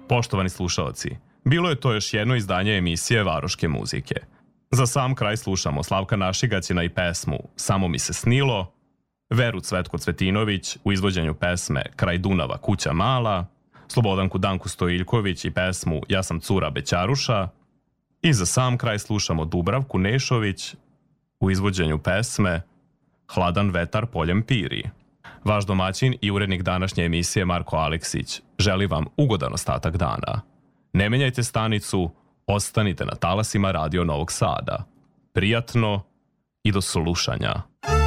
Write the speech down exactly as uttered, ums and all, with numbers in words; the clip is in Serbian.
Poštovani slušalci, bilo je to još jedno izdanje emisije Varoške muzike. Za sam kraj slušamo Slavka Našigaćina i pesmu Samo mi se snilo, Veru Cvetko Cvetinović u izvođenju pesme Kraj Dunava kuća mala, Slobodanku Danku Stojiljković i pesmu Ja sam cura Bećaruša i za sam kraj slušamo Dubravku Nešović u izvođenju pesme Hladan vetar poljem piri. Vaš domaćin i urednik današnje emisije Marko Aleksić želi vam ugodan ostatak dana. Ne menjajte stanicu, ostanite na talasima Radio Novog Sada. Prijatno i do slušanja.